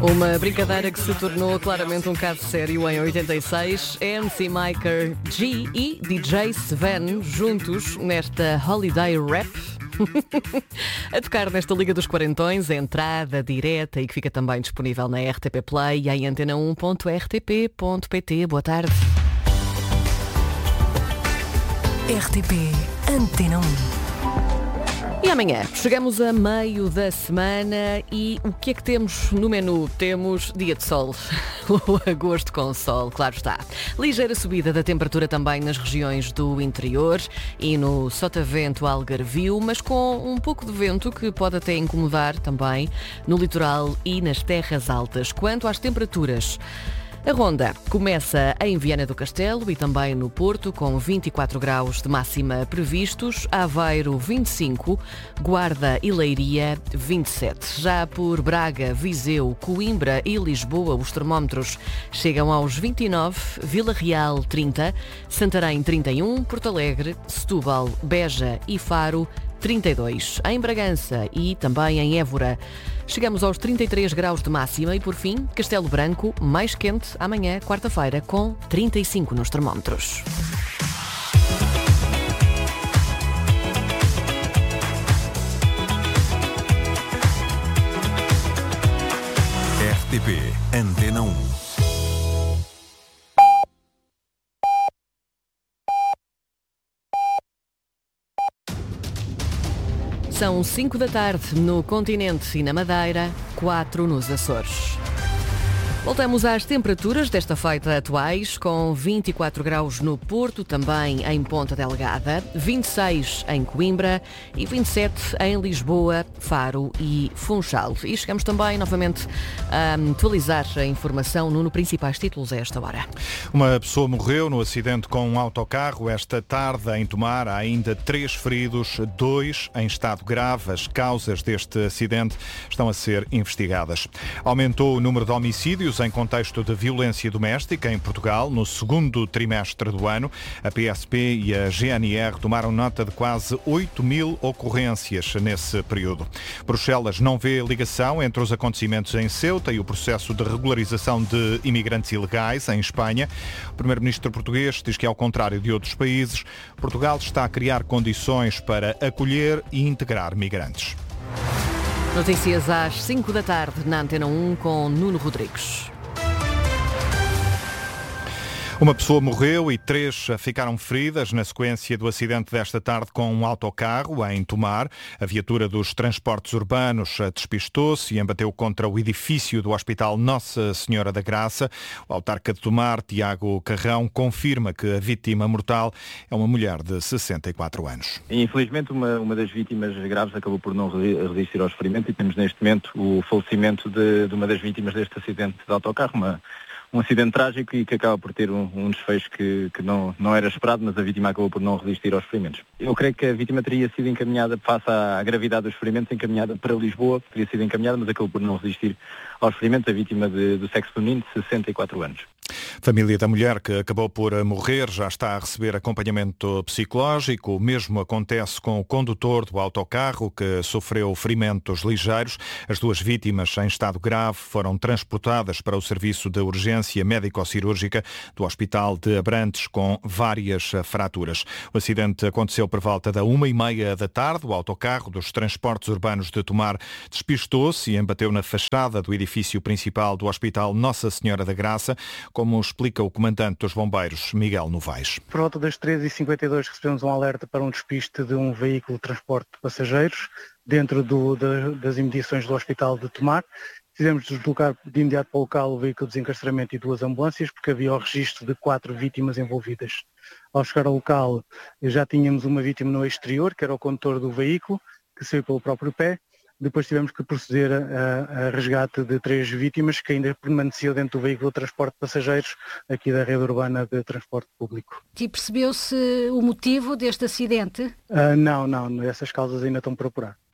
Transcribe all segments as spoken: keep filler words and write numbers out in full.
Uma brincadeira que se tornou claramente um caso sério em oitenta e seis. M C Maker G e D J Sven juntos nesta Holiday Rap. A tocar nesta Liga dos Quarentões, a entrada direta e que fica também disponível na R T P Play e em antena um ponto r t p ponto p t. Boa tarde. R T P Antena um. E amanhã chegamos a meio da semana e o que é que temos no menu? Temos dia de sol, o agosto com sol, claro está. Ligeira subida da temperatura também nas regiões do interior e no Sotavento Algarvio, mas com um pouco de vento que pode até incomodar também no litoral e nas terras altas. Quanto às temperaturas, a ronda começa em Viana do Castelo e também no Porto, com vinte e quatro graus de máxima previstos, Aveiro vinte e cinco, Guarda e Leiria vinte e sete. Já por Braga, Viseu, Coimbra e Lisboa, os termómetros chegam aos vinte e nove, Vila Real trinta, Santarém trinta e um, Porto Alegre, Setúbal, Beja e Faro trinta e dois. Em Bragança e também em Évora chegamos aos trinta e três graus de máxima e, por fim, Castelo Branco, mais quente amanhã, quarta-feira, com trinta e cinco nos termómetros. R T P Antena um. São cinco da tarde no continente e na Madeira, quatro nos Açores. Voltamos às temperaturas desta feita atuais, com vinte e quatro graus no Porto, também em Ponta Delgada, vinte e seis em Coimbra e vinte e sete em Lisboa, Faro e Funchal. E chegamos também novamente a atualizar a informação no principais títulos a esta hora. Uma pessoa morreu no acidente com um autocarro esta tarde em Tomar. Há ainda três feridos, dois em estado grave. As causas deste acidente estão a ser investigadas. Aumentou o número de homicídios em contexto de violência doméstica em Portugal no segundo trimestre do ano. A P S P e a G N R tomaram nota de quase oito mil ocorrências nesse período. Bruxelas não vê ligação entre os acontecimentos em Ceuta e o processo de regularização de imigrantes ilegais em Espanha. O primeiro-ministro português diz que, ao contrário de outros países, Portugal está a criar condições para acolher e integrar migrantes. Notícias às cinco da tarde na Antena um com Nuno Rodrigues. Uma pessoa morreu e três ficaram feridas na sequência do acidente desta tarde com um autocarro em Tomar. A viatura dos transportes urbanos despistou-se e embateu contra o edifício do Hospital Nossa Senhora da Graça. O autarca de Tomar, Tiago Carrão, confirma que a vítima mortal é uma mulher de sessenta e quatro anos. Infelizmente, uma, uma das vítimas graves acabou por não resistir aos ferimentos e temos neste momento o falecimento de, de uma das vítimas deste acidente de autocarro, uma Um acidente trágico e que acaba por ter um, um desfecho que, que não, não era esperado, mas a vítima acabou por não resistir aos ferimentos. Eu creio que a vítima teria sido encaminhada, face à gravidade dos ferimentos, encaminhada para Lisboa, teria sido encaminhada, mas acabou por não resistir aos ferimentos, a vítima de, do sexo feminino de sessenta e quatro anos. Família da mulher que acabou por morrer já está a receber acompanhamento psicológico. O mesmo acontece com o condutor do autocarro, que sofreu ferimentos ligeiros. As duas vítimas em estado grave foram transportadas para o serviço de urgência médico-cirúrgica do Hospital de Abrantes, com várias fraturas. O acidente aconteceu por volta da uma e meia da tarde. O autocarro dos transportes urbanos de Tomar despistou-se e embateu na fachada do edifício principal do Hospital Nossa Senhora da Graça, como explica o comandante dos bombeiros, Miguel Novaes. Por volta das treze e cinquenta e dois recebemos um alerta para um despiste de um veículo de transporte de passageiros dentro do, da, das imediações do Hospital de Tomar. Fizemos deslocar de imediato para o local o veículo de desencarceramento e duas ambulâncias, porque havia o registro de quatro vítimas envolvidas. Ao chegar ao local, já tínhamos uma vítima no exterior, que era o condutor do veículo, que saiu pelo próprio pé. Depois tivemos que proceder a, a resgate de três vítimas que ainda permaneciam dentro do veículo de transporte de passageiros aqui da rede urbana de transporte público. E percebeu-se o motivo deste acidente? Uh, não, não, essas causas ainda estão por apurar.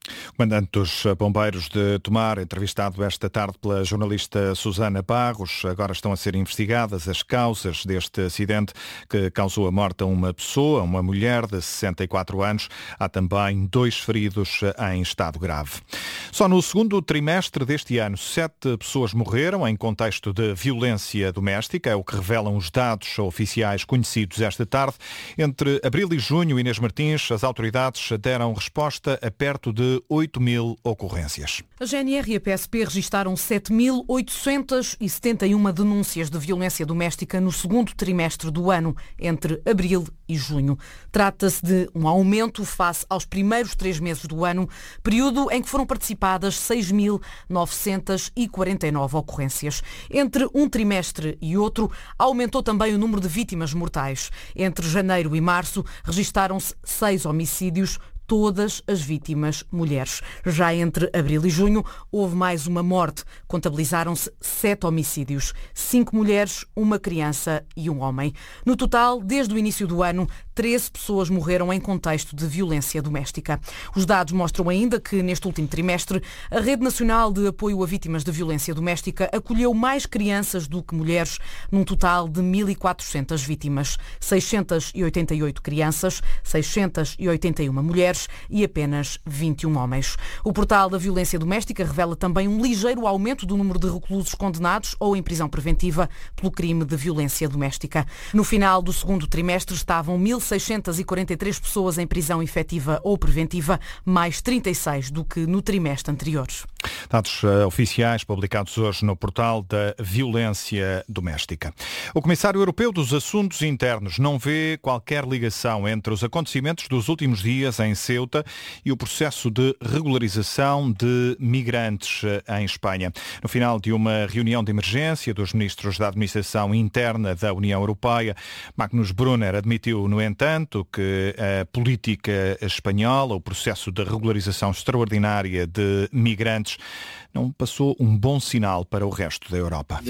O comandante dos bombeiros de Tomar, entrevistado esta tarde pela jornalista Susana Barros. Agora estão a ser investigadas as causas deste acidente que causou a morte a uma pessoa, uma mulher de sessenta e quatro anos. Há também dois feridos em estado grave. Só no segundo trimestre deste ano, sete pessoas morreram em contexto de violência doméstica, é o que revelam os dados oficiais conhecidos esta tarde. Entre abril e junho, Inês Martins, as autoridades deram resposta a perto de oito mil ocorrências. A G N R e a P S P registaram sete mil oitocentas e setenta e uma denúncias de violência doméstica no segundo trimestre do ano, entre abril e junho. Trata-se de um aumento face aos primeiros três meses do ano, período em que foram participadas seis mil novecentas e quarenta e nove ocorrências. Entre um trimestre e outro, aumentou também o número de vítimas mortais. Entre janeiro e março, registaram-se seis homicídios, todas as vítimas mulheres. Já entre abril e junho houve mais uma morte. Contabilizaram-se sete homicídios, cinco mulheres, uma criança e um homem. No total, desde o início do ano, treze pessoas morreram em contexto de violência doméstica. Os dados mostram ainda que, neste último trimestre, a Rede Nacional de Apoio a Vítimas de Violência Doméstica acolheu mais crianças do que mulheres, num total de mil e quatrocentas vítimas. seiscentas e oitenta e oito crianças, seiscentas e oitenta e uma mulheres e apenas vinte e um homens. O portal da violência doméstica revela também um ligeiro aumento do número de reclusos condenados ou em prisão preventiva pelo crime de violência doméstica. No final do segundo trimestre estavam mil seiscentas e quarenta e três pessoas em prisão efetiva ou preventiva, mais trinta e seis do que no trimestre anterior. Dados uh, oficiais publicados hoje no portal da violência doméstica. O Comissário Europeu dos Assuntos Internos não vê qualquer ligação entre os acontecimentos dos últimos dias em Ceuta e o processo de regularização de migrantes uh, em Espanha. No final de uma reunião de emergência dos ministros da Administração Interna da União Europeia, Magnus Brunner admitiu, no entanto, que a política espanhola, o processo de regularização extraordinária de migrantes, não passou um bom sinal para o resto da Europa.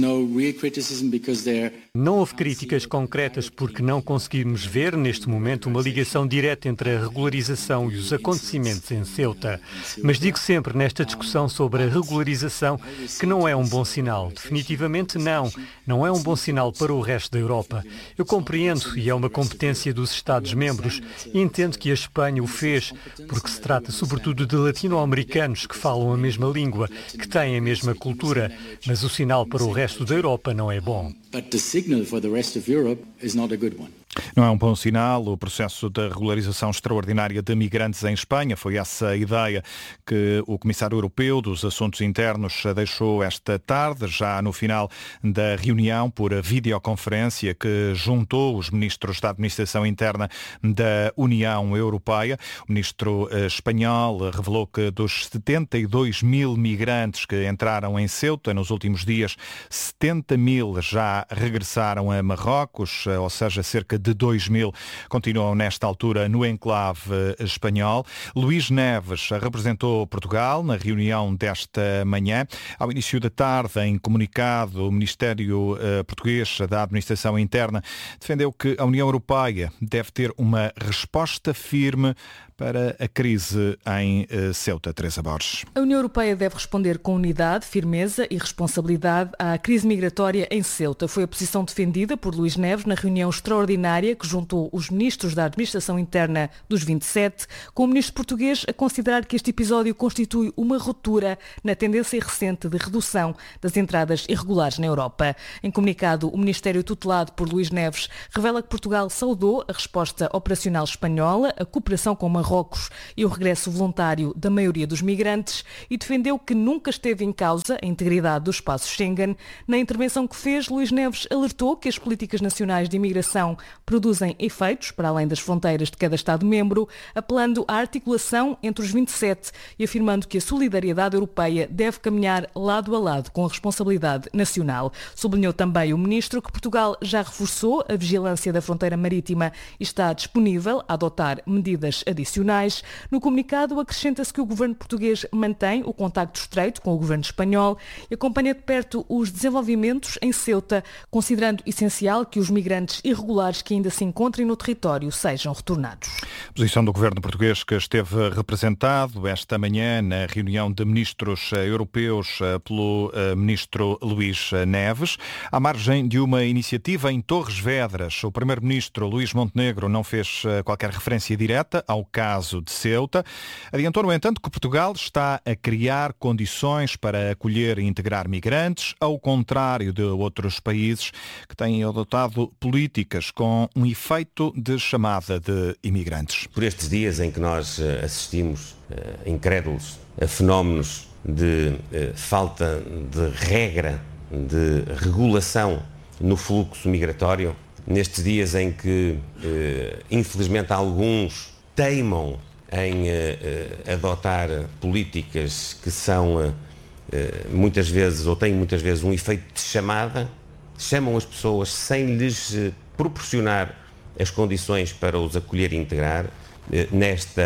Não houve críticas concretas porque não conseguimos ver neste momento uma ligação direta entre a regularização e os acontecimentos em Ceuta. Mas digo sempre nesta discussão sobre a regularização que não é um bom sinal. Definitivamente não. Não é um bom sinal para o resto da Europa. Eu compreendo e é uma competência dos Estados-membros e entendo que a Espanha o fez porque se trata sobretudo de latino-americanos que falam a mesma língua, que têm a mesma cultura, mas o sinal para o resto da Europa não é bom. Não é um bom sinal o processo da regularização extraordinária de migrantes em Espanha. Foi essa a ideia que o Comissário Europeu dos Assuntos Internos deixou esta tarde, já no final da reunião por videoconferência que juntou os ministros da Administração Interna da União Europeia. O ministro espanhol revelou que dos setenta e dois mil migrantes que entraram em Ceuta nos últimos dias, setenta mil já regressaram a Marrocos, ou seja, cerca de dois mil continuam nesta altura no enclave espanhol. Luís Neves representou Portugal na reunião desta manhã. Ao início da tarde, em comunicado, o Ministério uh, Português da Administração Interna defendeu que a União Europeia deve ter uma resposta firme para a crise em uh, Ceuta. Teresa Borges. A União Europeia deve responder com unidade, firmeza e responsabilidade à crise migratória em Ceuta. Foi a posição defendida por Luís Neves na reunião extraordinária que juntou os ministros da Administração Interna dos vinte e sete, com o ministro português a considerar que este episódio constitui uma ruptura na tendência recente de redução das entradas irregulares na Europa. Em comunicado, o Ministério tutelado por Luís Neves revela que Portugal saudou a resposta operacional espanhola, a cooperação com Marrocos e o regresso voluntário da maioria dos migrantes e defendeu que nunca esteve em causa a integridade do espaço Schengen. Na intervenção que fez, Luís Neves alertou que as políticas nacionais de imigração produzem efeitos para além das fronteiras de cada Estado-membro, apelando à articulação entre os vinte e sete e afirmando que a solidariedade europeia deve caminhar lado a lado com a responsabilidade nacional. Sublinhou também o ministro que Portugal já reforçou a vigilância da fronteira marítima e está disponível a adotar medidas adicionais nacionais. No comunicado acrescenta-se que o governo português mantém o contacto estreito com o governo espanhol e acompanha de perto os desenvolvimentos em Ceuta, considerando essencial que os migrantes irregulares que ainda se encontrem no território sejam retornados. A posição do governo português, que esteve representado esta manhã na reunião de ministros europeus pelo ministro Luís Neves, à margem de uma iniciativa em Torres Vedras. O primeiro-ministro Luís Montenegro não fez qualquer referência direta ao caso de Ceuta. Adiantou, no entanto, que Portugal está a criar condições para acolher e integrar migrantes, ao contrário de outros países que têm adotado políticas com um efeito de chamada de imigrantes. Por estes dias em que nós assistimos, incrédulos, a fenómenos de falta de regra, de regulação no fluxo migratório, nestes dias em que, infelizmente, alguns teimam em adotar políticas que são, muitas vezes, ou têm muitas vezes um efeito de chamada, chamam as pessoas sem lhes proporcionar as condições para os acolher e integrar. Nesta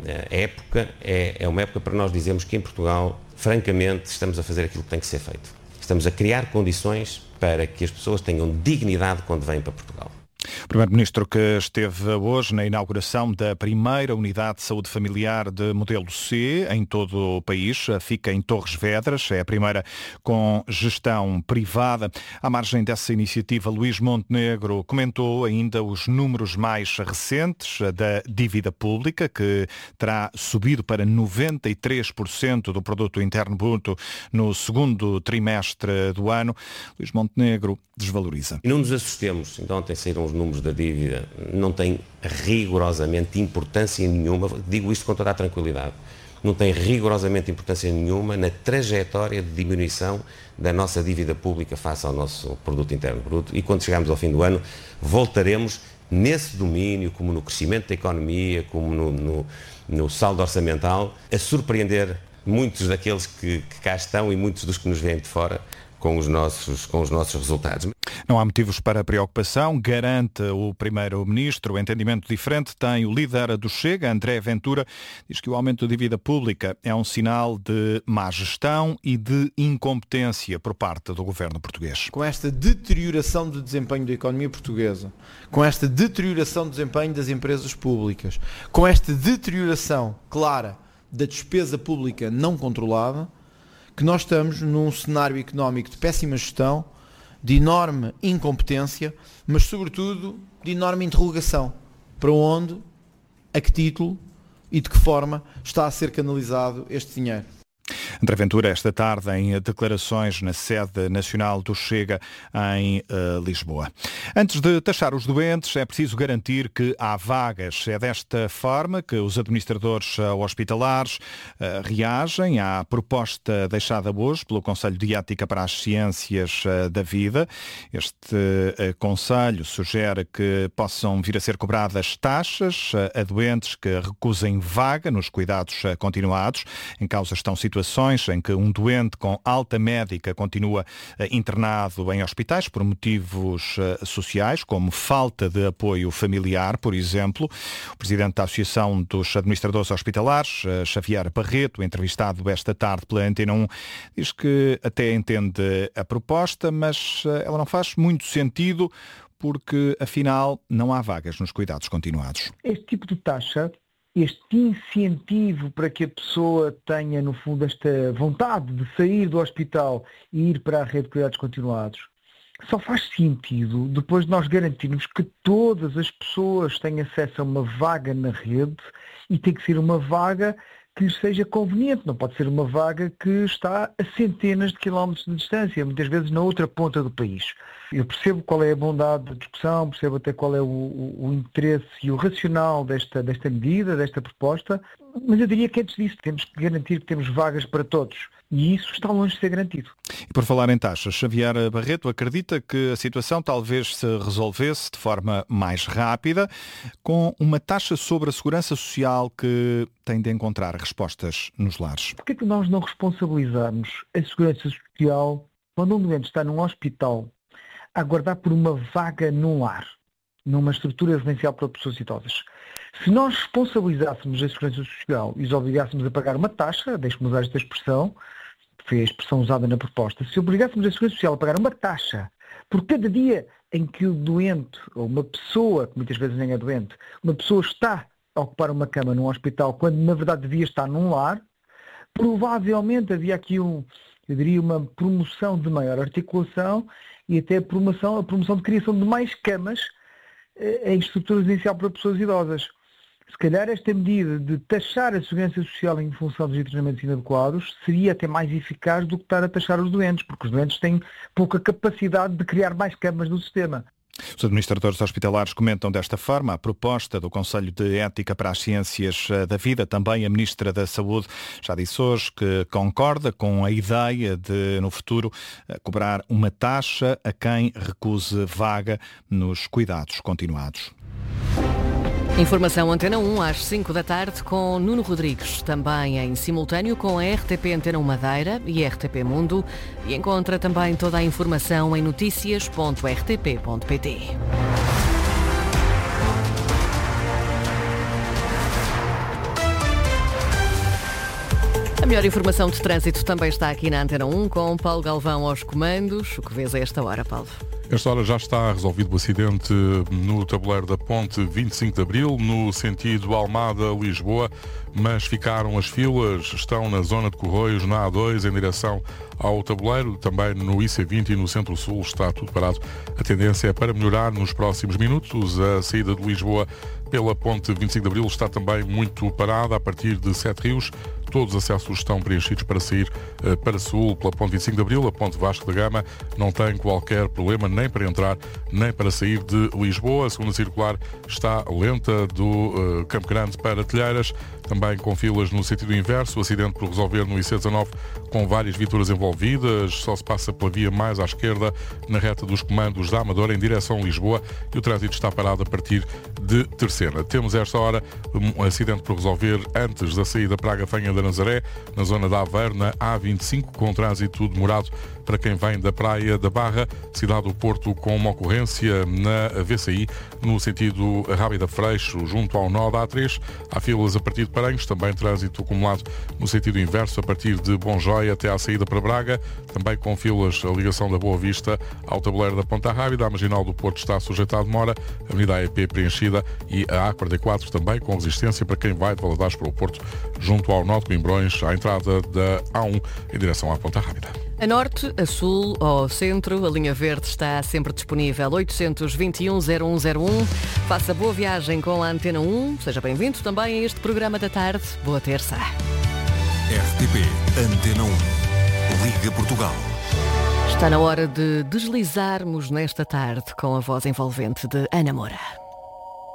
época, é, é uma época para nós dizermos que em Portugal, francamente, estamos a fazer aquilo que tem que ser feito. Estamos a criar condições para que as pessoas tenham dignidade quando vêm para Portugal. O primeiro-ministro, que esteve hoje na inauguração da primeira unidade de saúde familiar de modelo C em todo o país, fica em Torres Vedras, é a primeira com gestão privada. À margem dessa iniciativa, Luís Montenegro comentou ainda os números mais recentes da dívida pública, que terá subido para noventa e três por cento do produto interno bruto no segundo trimestre do ano. Luís Montenegro desvaloriza. E não nos assustemos, então ontem saíram os números da dívida, não tem rigorosamente importância nenhuma, digo isto com toda a tranquilidade, não tem rigorosamente importância nenhuma na trajetória de diminuição da nossa dívida pública face ao nosso produto interno bruto, e quando chegarmos ao fim do ano voltaremos nesse domínio, como no crescimento da economia, como no, no, no saldo orçamental, a surpreender muitos daqueles que, que cá estão e muitos dos que nos vêm de fora com os nossos, com os nossos resultados. Não há motivos para preocupação, garante o primeiro-ministro. O entendimento diferente tem o líder do Chega, André Ventura, diz que o aumento da dívida pública é um sinal de má gestão e de incompetência por parte do governo português. Com esta deterioração do desempenho da economia portuguesa, com esta deterioração do desempenho das empresas públicas, com esta deterioração clara da despesa pública não controlada, que nós estamos num cenário económico de péssima gestão, de enorme incompetência, mas sobretudo de enorme interrogação. Para onde, a que título e de que forma está a ser canalizado este dinheiro? André Ventura, esta tarde, em declarações na sede nacional do Chega, em uh, Lisboa. Antes de taxar os doentes, é preciso garantir que há vagas. É desta forma que os administradores uh, hospitalares uh, reagem à proposta deixada hoje pelo Conselho de Ética para as Ciências uh, da Vida. Este uh, Conselho sugere que possam vir a ser cobradas taxas uh, a doentes que recusem vaga nos cuidados uh, continuados. Em causa estão situações em que um doente com alta médica continua internado em hospitais por motivos sociais, como falta de apoio familiar, por exemplo. O presidente da Associação dos Administradores Hospitalares, Xavier Barreto, entrevistado esta tarde pela Antena um, diz que até entende a proposta, mas ela não faz muito sentido porque, afinal, não há vagas nos cuidados continuados. Este tipo de taxa, este incentivo para que a pessoa tenha, no fundo, esta vontade de sair do hospital e ir para a rede de cuidados continuados, só faz sentido depois de nós garantirmos que todas as pessoas têm acesso a uma vaga na rede, e tem que ser uma vaga que lhes seja conveniente, não pode ser uma vaga que está a centenas de quilómetros de distância, muitas vezes na outra ponta do país. Eu percebo qual é a bondade da discussão, percebo até qual é o, o, o interesse e o racional desta, desta medida, desta proposta, mas eu diria que antes disso temos que garantir que temos vagas para todos. E isso está longe de ser garantido. E por falar em taxas, Xavier Barreto acredita que a situação talvez se resolvesse de forma mais rápida com uma taxa sobre a segurança social que tem de encontrar respostas nos lares. Por que é que nós não responsabilizarmos a segurança social quando um doente está num hospital a aguardar por uma vaga num lar? numa estrutura residencial para pessoas idosas. Se nós responsabilizássemos a Segurança Social e os obrigássemos a pagar uma taxa, deixe-me usar esta expressão, foi a expressão usada na proposta, se obrigássemos a Segurança Social a pagar uma taxa por cada dia em que o doente, ou uma pessoa, que muitas vezes nem é doente, uma pessoa está a ocupar uma cama num hospital, quando na verdade devia estar num lar, provavelmente havia aqui um, eu diria, uma promoção de maior articulação e até a promoção, a promoção de criação de mais camas eh, em estrutura residencial para pessoas idosas. Se calhar esta medida de taxar a Segurança Social em função dos internamentos inadequados seria até mais eficaz do que estar a taxar os doentes, porque os doentes têm pouca capacidade de criar mais camas no sistema. Os administradores hospitalares comentam desta forma a proposta do Conselho de Ética para as Ciências da Vida. Também a Ministra da Saúde já disse hoje que concorda com a ideia de, no futuro, cobrar uma taxa a quem recuse vaga nos cuidados continuados. Informação Antena um às cinco da tarde com Nuno Rodrigues, também em simultâneo com a R T P Antena um Madeira e R T P Mundo, e encontra também toda a informação em notícias ponto r t p ponto p t. A melhor informação de trânsito também está aqui na Antena um com Paulo Galvão aos comandos. O que vês a esta hora, Paulo? Esta hora já está resolvido o acidente no tabuleiro da Ponte vinte e cinco de Abril, no sentido Almada-Lisboa, mas ficaram as filas, estão na zona de Corroios, na A dois, em direção ao tabuleiro, também no I C vinte e no Centro-Sul está tudo parado. A tendência é para melhorar nos próximos minutos. A saída de Lisboa pela Ponte vinte e cinco de Abril está também muito parada a partir de Sete Rios. Todos os acessos estão preenchidos para sair uh, para Sul pela Ponte vinte e cinco de Abril. A Ponte Vasco da Gama não tem qualquer problema nem para entrar nem para sair de Lisboa. A segunda circular está lenta do uh, Campo Grande para Telheiras, também com filas no sentido inverso. O acidente por resolver no I C dezanove com várias viaturas envolvidas. Só se passa pela via mais à esquerda na reta dos comandos da Amadora em direção a Lisboa e o trânsito está parado a partir de Terceira. Temos a esta hora um acidente por resolver antes da saída para a Gafanha da Nazaré, na zona da Aveiro, na A vinte e cinco, com trânsito demorado para quem vem da Praia da Barra, cidade do Porto, com uma ocorrência na V C I, no sentido Rábida Freixo, junto ao nó da A três. Há filas a partir de Paranhos, também trânsito acumulado no sentido inverso, a partir de Bom Joia até à saída para Braga, também com filas a ligação da Boa Vista ao tabuleiro da Ponta Rábida. A Marginal do Porto está sujeita a demora, a Avenida A E P preenchida e a A quarenta e quatro também com resistência para quem vai de Valadares para o Porto, junto ao nó de Coimbrões, à entrada da A um em direção à Ponta Rábida. A norte, a sul ou ao centro, a linha verde está sempre disponível. oitocentos e vinte e um, zero um zero um. Faça boa viagem com a Antena um. Seja bem-vindo também a este programa da tarde. Boa terça. R T P Antena um. Liga Portugal. Está na hora de deslizarmos nesta tarde com a voz envolvente de Ana Moura.